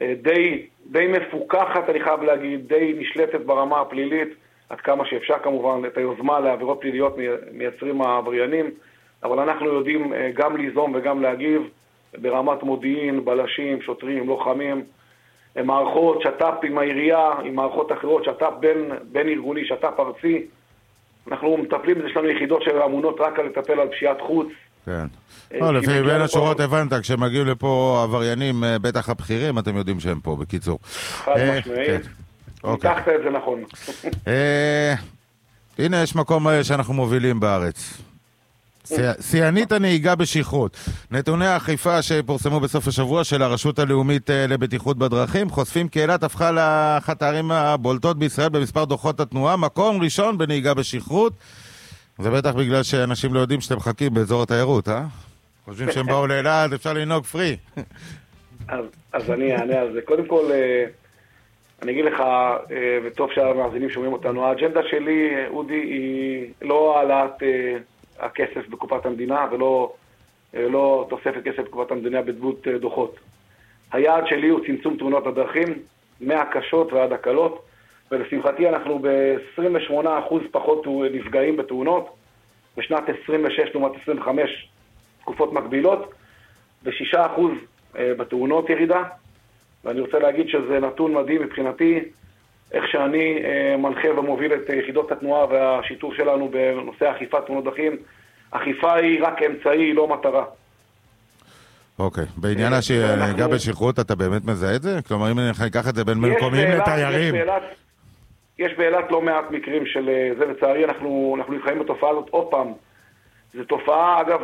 די מפוקחת, אני חייב להגיד, די נשלטת ברמה הפלילית, עד כמה שאפשר כמובן. את היוזמה לעבירות פליליות מייצרים העבריינים, אבל אנחנו יודעים גם ליזום וגם להגיב ברמת מודיעין, בלשים, שוטרים, לוחמים, מערכות שט"פ עם העירייה, עם מערכות אחרות, שט"פ בין ארגוני, שט"פ ארצי. אנחנו מטפלים, יש לנו יחידות שאמונות רק על לטפל על פשיעת חוץ. כן. לפי בין השורות הבנת, כשמגיעים לפה עבריינים, בטח הבכירים, אתם יודעים שהם פה, בקיצור. חד משמעית. ניתחת את זה נכון. הנה יש מקום שאנחנו מובילים בארץ. שיאנית הנהיגה בשכרות. נתוני האכיפה שפורסמו בסוף השבוע של הרשות הלאומית לבטיחות בדרכים חושפים כי אילת הפכה לאחת הערים הבולטות בישראל במספר דוחות התנועה, מקום ראשון בנהיגה בשכרות. זה בטח בגלל שאנשים לא יודעים שאתם מחכים באזור התיירות, חושבים שהם באו לאילת, אפשר לנהוג פרי. אז אני אענה על זה. קודם כל, אני אגיד לך, וטוב שהמאזינים שומעים אותנו, האג'נדה שלי, אודי, היא לא העלאת הכסף בקופת המדינה ולא תוספת כסף בקופת המדינה בדמות דוחות. היעד שלי הוא צמצום תאונות הדרכים, מהקשות ועד הקלות, ולשמחתי אנחנו ב-28% פחות נפגעים בתאונות, בשנת 26 לעומת 25 תקופות מקבילות, ב6% בתאונות ירידה, ואני רוצה להגיד שזה נתון מדהים מבחינתי, איך שאני מנחה ומוביל את יחידות התנועה והשיתוף שלנו בנושא אכיפת תאונות דרכים. אכיפה היא רק אמצעי, לא מטרה. אוקיי, בעניין הנהיגה בשכרות אתה באמת מזהה את זה? כלומר, אם אני אקח את זה בין מקומיים לתיירים. יש באילת לא מעט מקרים של זה, לצערי אנחנו נתחיים בתופעה הזאת עוד פעם. זו תופעה, אגב,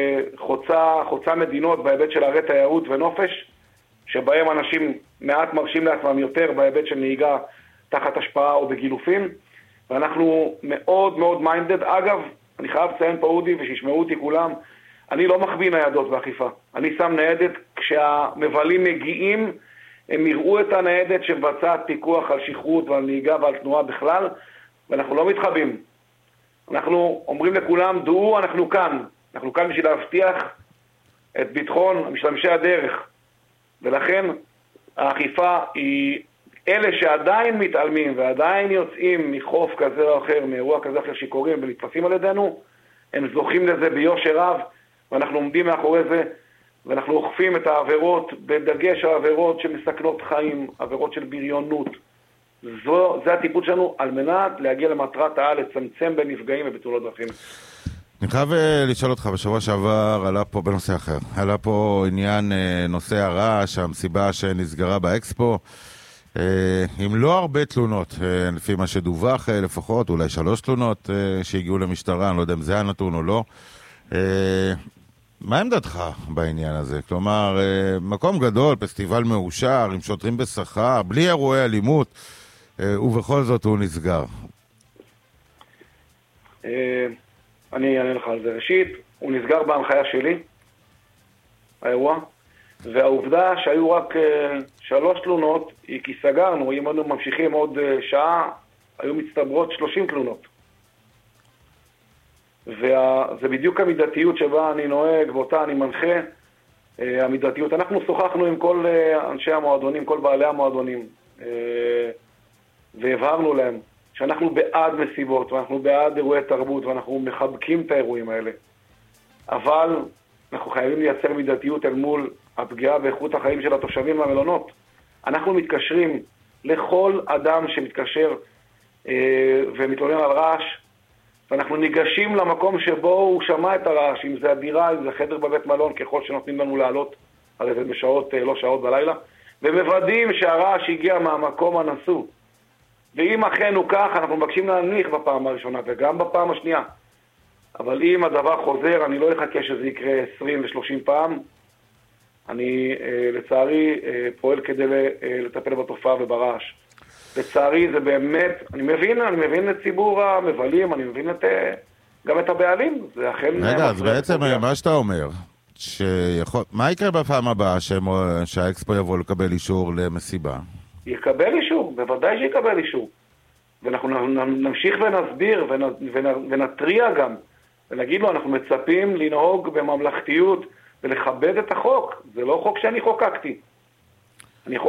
חוצה מדינות בהיבט של ערי תיירות ונופש, שבהם אנשים מעט מרשים לעצמם יותר בהיבט של נהיגה תחת השפעה או בגילופים, ואנחנו מאוד מאוד מיינדד. אגב, אני חייב לציין פה אודי ושישמעו אותי כולם, אני לא מכווין ניידות באכיפה. אני שם ניידת כשהמבלים מגיעים, הם יראו את הניידת שמבצעת פיקוח על שכרות ועל נהיגה ועל תנועה בכלל, ואנחנו לא מתחבאים. אנחנו אומרים לכולם, דעו, אנחנו כאן. אנחנו כאן בשביל להבטיח את ביטחון משתמשי הדרך. ולכן האכיפה היא אלה שעדיין מתעלמים ועדיין יוצאים מחוף כזה או אחר, מאירוע כזה או אחר שקוראים ונתפסים על ידינו, הם זוכים לזה ביושר רב, ואנחנו עומדים מאחורי זה, ואנחנו אוכפים את העבירות, בדגש על עבירות שמסכנות חיים, עבירות של בריונות. זה הטיפול שלנו על מנת להגיע למטרת העל, לצמצם בנפגעים ובתאונות דרכים. אני חייב לשאול אותך, בשבוע שעבר עלה פה בנושא אחר. עלה פה עניין נושא הרעש, המסיבה שנסגרה באקספו, עם לא הרבה תלונות, לפי מה שדווח לפחות, אולי 3 תלונות שהגיעו למשטרה, אני לא יודע אם זה הנתון או לא. מה עמדתך בעניין הזה? כלומר, מקום גדול, פסטיבל מאושר, עם שוטרים בשכר, בלי אירועי אלימות, ובכל זאת הוא נסגר. אני אענה לך על זה. ראשית, הוא נסגר בהנחיה שלי, האירוע, והעובדה שהיו רק 3 תלונות היא כי סגרנו. אם אנחנו ממשיכים עוד שעה, היו מצטברות 30 תלונות. וזה בדיוק המידתיות שבה אני נוהג ואותה אני מנחה, המידתיות. אנחנו שוחחנו עם כל אנשי המועדונים, כל בעלי המועדונים, והבהרנו להם שאנחנו בעד מסיבות, ואנחנו בעד אירועי תרבות, ואנחנו מחבקים את האירועים האלה. אבל אנחנו חייבים לייצר מידתיות אל מול הפגיעה באיכות החיים של התושבים והמלונות. אנחנו מתקשרים לכל אדם שמתקשר ומתלונן על רעש, ואנחנו ניגשים למקום שבו הוא שמע את הרעש, אם זה הדירה, אם זה חדר בבית מלון, ככל שנותנים לנו לעלות, הרי זה בשעות, לא שעות בלילה, ומוודאים שהרעש הגיע מהמקום הנשוא. ואם אכן הוא כך, אנחנו מבקשים להניח בפעם הראשונה וגם בפעם השנייה. אבל אם הדבר חוזר, אני לא אחכה שזה יקרה 20 ו-30 פעם. אני לצערי פועל כדי לטפל בתופעה וברעש. לצערי זה באמת, אני מבין את ציבור המבלים, אני מבין גם את הבעלים. זה אכן... רגע, אז בעצם מה שאתה אומר, מה יקרה בפעם הבאה שהאקספו יבוא לקבל אישור למסיבה? יקבל אישור, בוודאי שיקבל אישור. ואנחנו נמשיך ונסביר ונטריע גם, ונגיד לו, אנחנו מצפים לנהוג בממלכתיות ולכבד את החוק. זה לא חוק שאני חוקקתי.